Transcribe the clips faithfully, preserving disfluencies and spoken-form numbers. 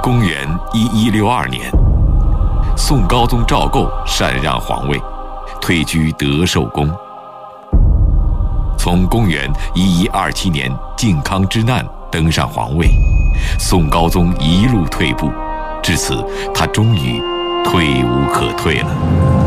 公元一一六二年，宋高宗赵构禅让皇位，退居德寿宫。从公元一一二七年靖康之难登上皇位，宋高宗一路退步，至此他终于退无可退了。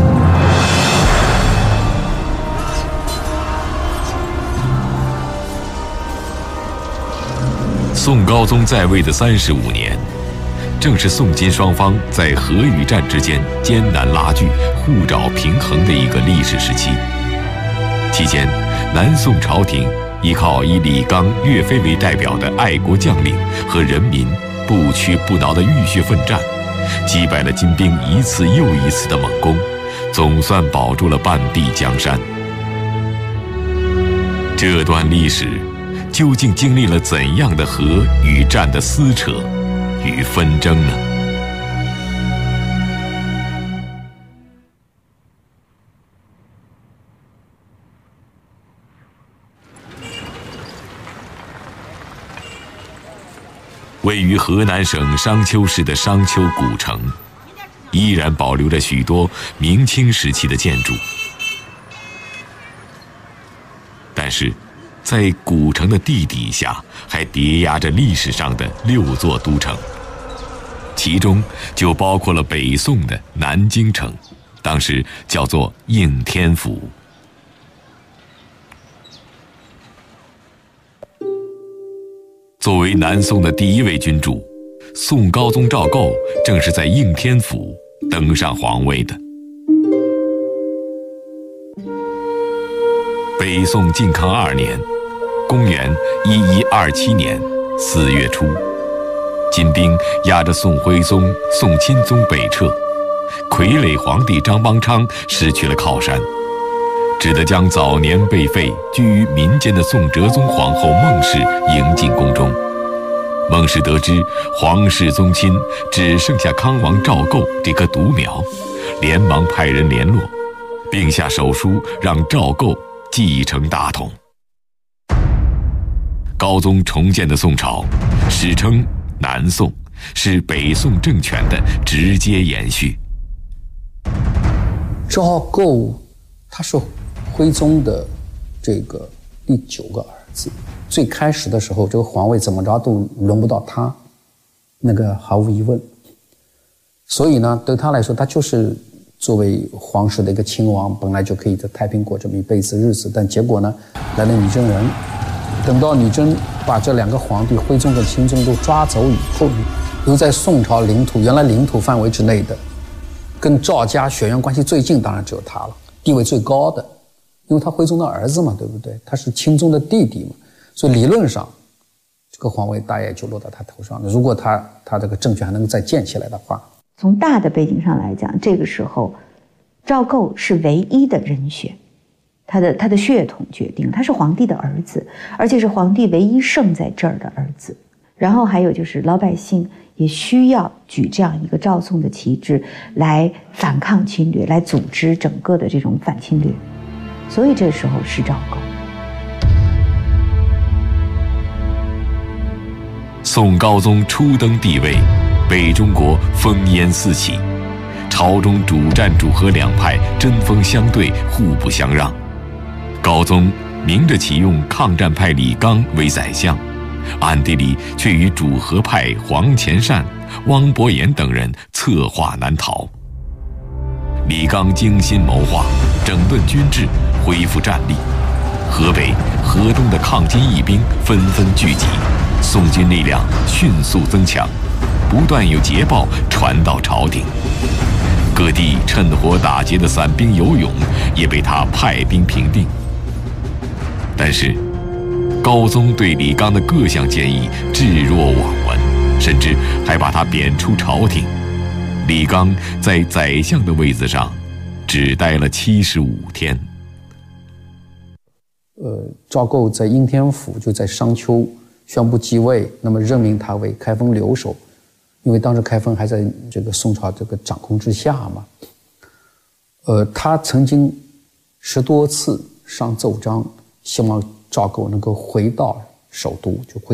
宋高宗在位的三十五年，正是宋金双方在河与战之间艰难拉锯、互找平衡的一个历史时期。期间，南宋朝廷依靠以李纲、岳飞为代表的爱国将领和人民不屈不挠的浴血奋战，击败了金兵一次又一次的猛攻，总算保住了半壁江山。这段历史究竟经历了怎样的和与战的撕扯与纷争呢？位于河南省商丘市的商丘古城，依然保留着许多明清时期的建筑。但是，在古城的地底下，还叠压着历史上的六座都城，其中就包括了北宋的南京城，当时叫做应天府。作为南宋的第一位君主，宋高宗赵构正是在应天府登上皇位的。北宋靖康二年，公元一一二七年四月初，金兵压着宋徽宗、宋钦宗北撤，傀儡皇帝张邦昌失去了靠山，只得将早年被废、居于民间的宋哲宗皇后孟氏迎进宫中。孟氏得知皇室宗亲只剩下康王赵构这棵独苗，连忙派人联络，并下手书让赵构继承大统。高宗重建的宋朝，史称南宋，是北宋政权的直接延续。 赵构他是徽宗的这个第九个儿子，最开始的时候，这个皇位怎么着都轮不到他，那个毫无疑问。所以呢，对他来说，他就是作为皇室的一个亲王，本来就可以在太平过这么一辈子日子。但结果呢，来了女真人，等到女真把这两个皇帝徽宗和钦宗都抓走以后，留在宋朝领土原来领土范围之内的，跟赵家血缘关系最近，当然只有他了，地位最高的，因为他徽宗的儿子嘛，对不对？他是钦宗的弟弟嘛，所以理论上，这个皇位大概就落到他头上了。如果他他这个政权还能再建起来的话， 从大的背景上来讲，这个时候，赵构是唯一的人选，他的他的血统决定，他是皇帝的儿子，而且是皇帝唯一剩在这儿的儿子。然后还有就是老百姓也需要举这样一个赵宋的旗帜来反抗侵略，来组织整个的这种反侵略，所以这时候是赵构。 宋高宗初登帝位，北中国烽烟四起，朝中主战主和两派针锋相对，互不相让。高宗明着启用抗战派李纲为宰相，暗地里却与主和派黄潜善、汪伯言等人策划南逃。李纲精心谋划，整顿军制，恢复战力。河北、河东的抗金义兵纷纷聚集，宋军力量迅速增强，不断有捷报传到朝廷。各地趁火打劫的散兵游勇也被他派兵平定。但是高宗对李纲的各项建议置若罔闻，甚至还把他贬出朝廷。李纲在宰相的位子上只待了七十五天。 呃，赵构在应天府，就在商丘宣布继位，那么任命他为开封留守，因为当时开封还在这个宋朝这个掌控之下嘛。呃，他曾经十多次上奏章，希望赵构能够回到首都，就回